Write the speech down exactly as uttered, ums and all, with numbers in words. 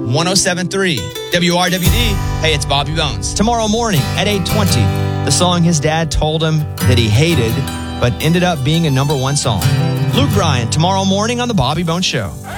one oh seven point three. W R W D, hey, it's Bobby Bones. Tomorrow morning at eight twenty, the song his dad told him that he hated, but ended up being a number one song. Luke Bryan, tomorrow morning on The Bobby Bones Show.